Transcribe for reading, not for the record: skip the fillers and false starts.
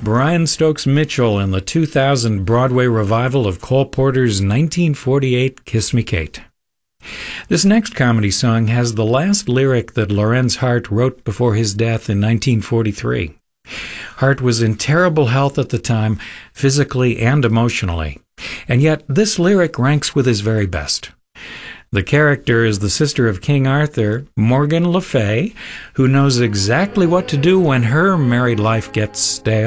Brian Stokes Mitchell in the 2000 Broadway revival of Cole Porter's 1948 Kiss Me Kate. This next comedy song has the last lyric that Lorenz Hart wrote before his death in 1943. Hart was in terrible health at the time, physically and emotionally, and yet this lyric ranks with his very best. The character is the sister of King Arthur, Morgan Le Fay, who knows exactly what to do when her married life gets stale.